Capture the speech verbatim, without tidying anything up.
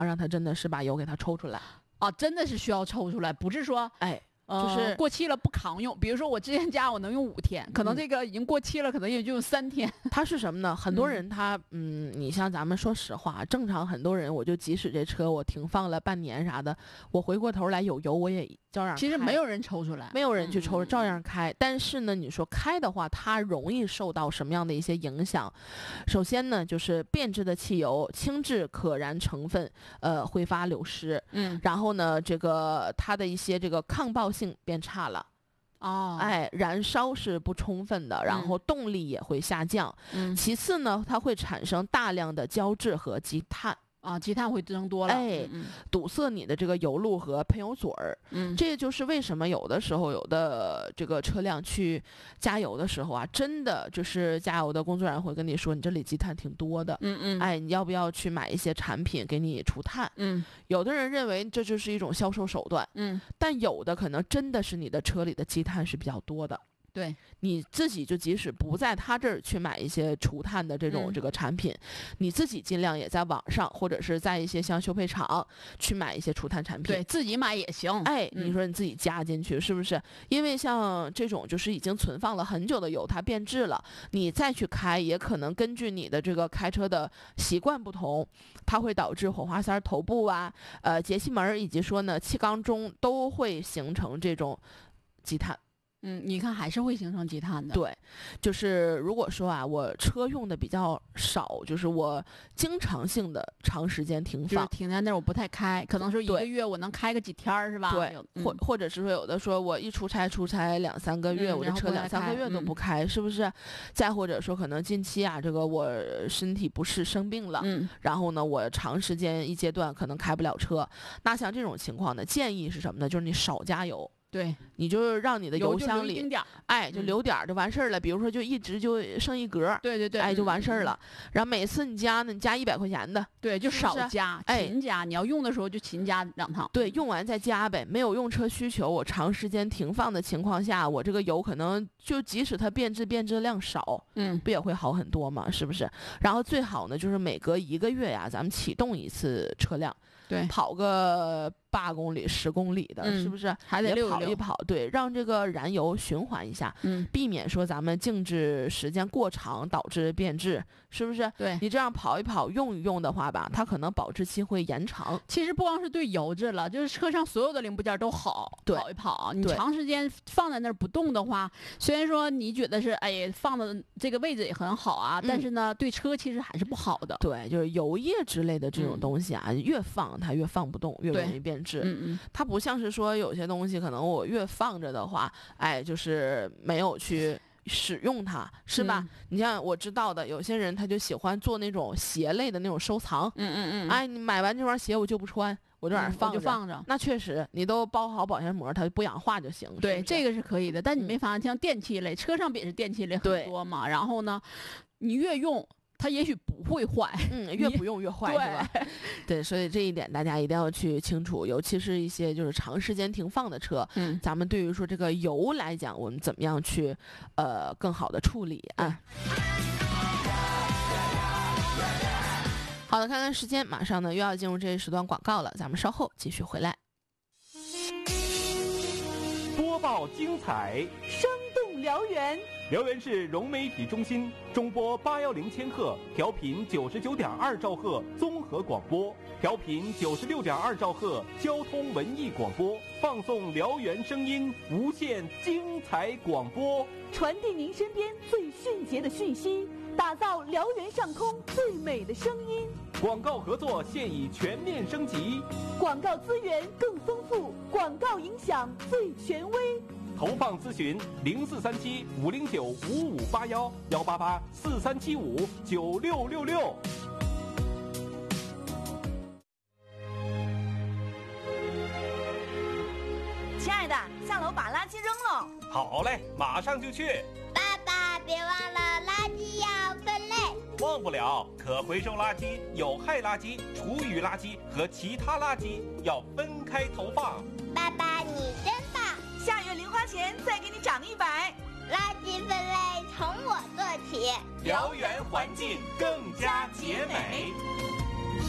让它真的是把油给它抽出来。 啊，真的是需要抽出来，不是说哎。 呃、 就是过期了不扛用，比如说我之前加我能用五天，可能这个已经过期了，嗯、可能也就用三天。 它是什么呢？很多人他嗯，你像咱们说实话，正常很多人，我就即使这车我停放了半年啥的，我回过头来有油我也照样开。 其实没有人抽出来， 没有人去抽，嗯、照样开。但是呢，你说开的话，它容易受到什么样的一些影响？首先呢，就是变质的汽油、轻质可燃成分，呃，挥发流失。 嗯， 然后呢，这个它的一些这个抗爆性变差了。 哦， 哎，燃烧是不充分的，然后动力也会下降。 嗯， 其次呢，它会产生大量的胶质和积碳。 啊，积碳会增多了， 哎， 嗯、 堵塞你的这个油路和喷油嘴儿。 嗯， 这就是为什么有的时候有的这个车辆去加油的时候啊，真的就是加油的工作人员会跟你说，你这里积碳挺多的。 嗯嗯， 哎，你要不要去买一些产品给你除碳？ 嗯， 有的人认为这就是一种销售手段。 嗯， 但有的可能真的是你的车里的积碳是比较多的。 对， 你自己就即使不在他这儿去买一些除碳的这种这个产品，嗯、你自己尽量也在网上或者是在一些像修配厂去买一些除碳产品， 对自己买也行。 哎， 嗯、 你说你自己加进去是不是？因为像这种就是已经存放了很久的油，它变质了，你再去开，也可能根据你的这个开车的习惯不同，它会导致火花塞头部啊、呃节气门以及说呢气缸中都会形成这种积碳。 嗯，你看还是会形成积碳的。 对，就是如果说啊，我车用的比较少，就是我经常性的长时间停放， 就是停在那儿我不太开，可能说一个月我能开个几天儿是吧？ 对， 嗯、 或或者是说有的说我一出差出差两三个月， 嗯、 我这车两三个月都不开， 嗯、 是不是？再或者说可能近期啊，这个我身体不适生病了， 嗯， 然后呢，我长时间一阶段可能开不了车，那像这种情况呢，建议是什么呢？就是你少加油。 对， 你就是让你的油箱里，哎，就留点儿就完事儿了。嗯、比如说，就一直就剩一格， 对对对， 哎，就完事儿了。嗯、然后每次你加呢，你加一百块钱的， 对，就少加， 哎， 勤加。你要用的时候就勤加两趟， 对，用完再加呗。没有用车需求，我长时间停放的情况下，我这个油可能就即使它变质，变质量少， 嗯， 不也会好很多嘛？是不是？然后最好呢，就是每隔一个月呀，咱们启动一次车辆， 对， 跑个八公里、十公里的， 嗯、 是不是？ 还得溜跑一跑，对，让这个燃油循环一下， 嗯， 避免说咱们静置时间过长导致变质，是不是？ 对， 你这样跑一跑、用一用的话吧，它可能保质期会延长。 其实不光是对油质了，就是车上所有的零部件都好， 对， 跑一跑。你长时间放在那儿不动的话，虽然说你觉得是哎放的这个位置也很好啊，嗯、但是呢，对车其实还是不好的。 对，就是油液之类的这种东西啊，嗯、越放它越放不动，越容易变。 嗯嗯， 它不像是说有些东西可能我越放着的话，哎，就是没有去使用它，是吧？ 嗯、 你像我知道的，有些人他就喜欢做那种鞋类的那种收藏， 嗯嗯嗯， 哎，你买完这双鞋我就不穿，我就在那儿放着， 嗯、就放着。 那确实，你都包好保鲜膜，它不氧化就行。 对， 是是这个是可以的。但你没发现，像电器类，车上不也是电器类很多嘛？然后呢，你越用。它也许不会坏， 嗯，越不用越坏，是吧？对，所以这一点大家一定要去清楚，尤其是一些就是长时间停放的车， 嗯， 咱们对于说这个油来讲，我们怎么样去呃更好的处理啊？好的，看看时间，马上呢又要进入这一时段广告了，咱们稍后继续回来。 播报精彩， 生动燎原。 辽源市融媒体中心中波八幺零千赫，调频九十九点二兆赫综合广播，调频九十六点二兆赫交通文艺广播，放送辽源声音，无限精彩广播， 传递您身边最迅捷的讯息，打造辽源上空最美的声音。 广告合作现已全面升级， 广告资源更丰富，广告影响最权威。 投放咨询零四三七五零九五五八幺幺八八四三七五九六六六。 亲爱的，下楼把垃圾扔了。 好嘞，马上就去。 爸爸，别忘了垃圾要分类。 忘不了，可回收垃圾、有害垃圾、厨余垃圾和其他垃圾要分开投放。 爸爸，你真棒！ 下月零花钱再给你涨一百。 垃圾分类从我做起， 辽源环境更加洁美。